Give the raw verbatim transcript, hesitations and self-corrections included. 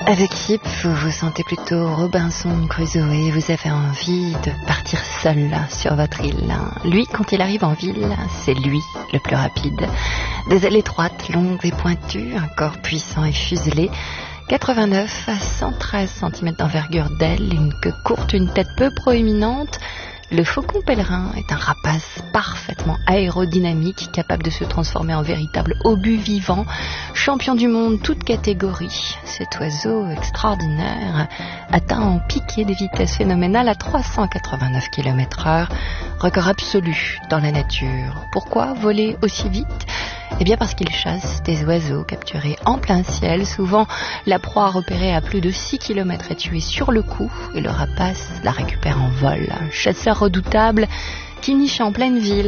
Avec Yip, vous vous sentez plutôt Robinson Crusoe, vous avez envie de partir seul sur votre île. Lui, quand il arrive en ville, c'est lui le plus rapide. Des ailes étroites, longues et pointues, un corps puissant et fuselé, quatre-vingt-neuf à cent treize centimètres d'envergure d'aile, une queue courte, une tête peu proéminente. Le faucon pèlerin est un rapace parfaitement aérodynamique, capable de se transformer en véritable obus vivant, champion du monde toute catégorie. Cet oiseau extraordinaire atteint en piqué des vitesses phénoménales à trois cent quatre-vingt-neuf kilomètres heure, record absolu dans la nature. Pourquoi voler aussi vite ? Eh bien parce qu'il chasse des oiseaux capturés en plein ciel. Souvent, la proie repérée à plus de six kilomètres est tuée sur le coup et le rapace la récupère en vol. Un chasseur redoutable qui niche en pleine ville.